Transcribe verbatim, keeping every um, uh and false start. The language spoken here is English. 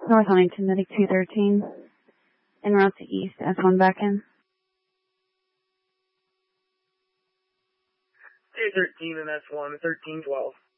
North Huntington, Medic two thirteen. En route to East, S one back in. two thirteen and S one, thirteen twelve.